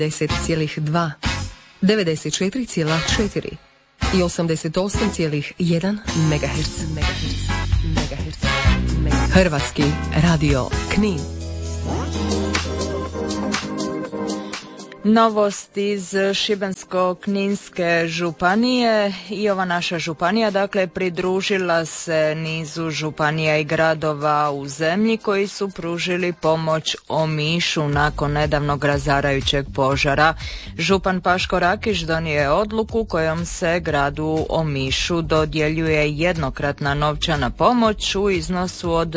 10,2, 94,4 i 88,1 MHz. Hrvatski radio Knin. Novost iz Šibensko-kninske županije i ova naša županija, dakle, pridružila se nizu županija i gradova u zemlji koji su pružili pomoć Omišu nakon nedavnog razarajućeg požara. Župan Paško Rakić donio je odluku kojom se gradu Omišu dodjeljuje jednokratna novčana pomoć u iznosu od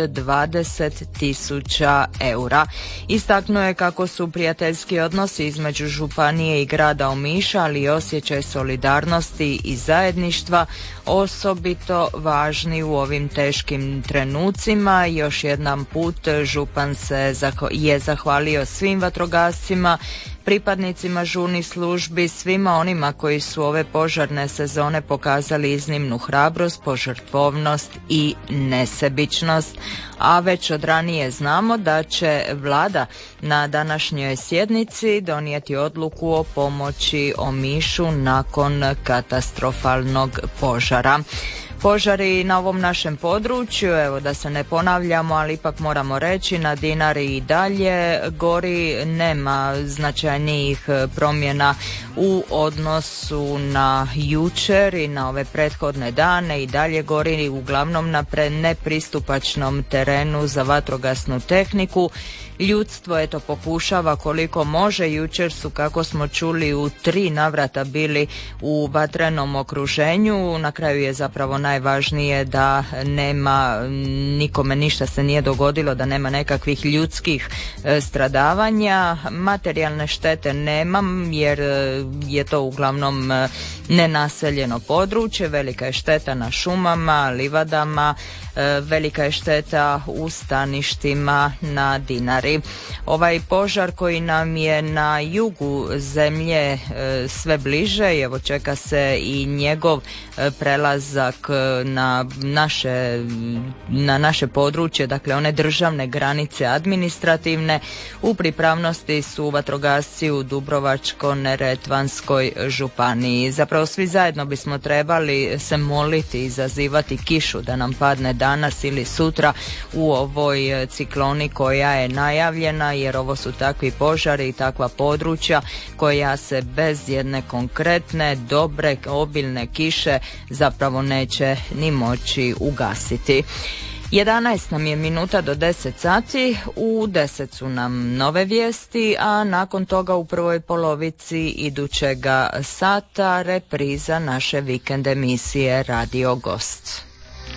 20.000 eura. Istaknuo je kako su prijateljski odnosi između županije i grada Omiša, ali i osjećaj solidarnosti i zajedništva osobito važni u ovim teškim trenucima. Još jedan put župan je zahvalio svim vatrogascima, pripadnicima žurnih službi, svima onima koji su ove požarne sezone pokazali iznimnu hrabrost, požrtvovnost i nesebičnost. A već od ranije znamo da će vlada na današnjoj sjednici donijeti odluku o pomoći Omišu nakon katastrofalnog požara. Požari na ovom našem području, evo da se ne ponavljamo, ali ipak moramo reći, na Dinari i dalje gori, nema značajnijih promjena u odnosu na jučer i na ove prethodne dane. I dalje gori uglavnom na nepristupačnom terenu za vatrogasnu tehniku. Ljudstvo eto pokušava koliko može. Jučer su, kako smo čuli, u 3 navrata bili u vatrenom okruženju. Na kraju je zapravo najvažnije da nema nikome, ništa se nije dogodilo, da nema nekakvih ljudskih stradavanja. Materijalne štete nemam jer je to uglavnom nenaseljeno područje. Velika je šteta na šumama, livadama, velika je šteta u staništima na Dinari. Ovaj požar koji nam je na jugu zemlje sve bliže, evo čeka se i njegov prelazak na naše područje, dakle one državne granice administrativne. U pripravnosti su vatrogasci u Dubrovačko-neretvanskoj županiji. Zapravo svi zajedno bismo trebali se moliti i zazivati kišu da nam padne danas ili sutra u ovoj cikloni koja je najavljena, jer ovo su takvi požari i takva područja koja se bez jedne konkretne, dobre, obilne kiše zapravo neće ni moći ugasiti. 11 nam je minuta do 10 sati, u 10 su nam nove vijesti, a nakon toga u prvoj polovici idućega sata repriza naše vikend emisije Radio Gost.